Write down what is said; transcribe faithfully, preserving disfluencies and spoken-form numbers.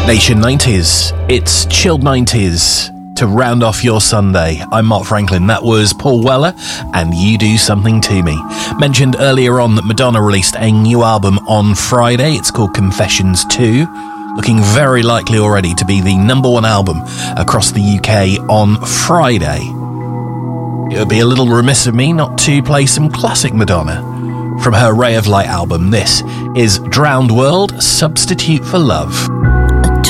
Nation nineties. It's chilled nineties to round off your Sunday. I'm Mark Franklin. That was Paul Weller and You Do Something to Me. Mentioned earlier on that Madonna released a new album on Friday. It's called Confessions two. Looking very likely already to be the number one album across the U K on Friday. It would be a little remiss of me not to play some classic Madonna. From her Ray of Light album, this is Drowned World, Substitute for Love.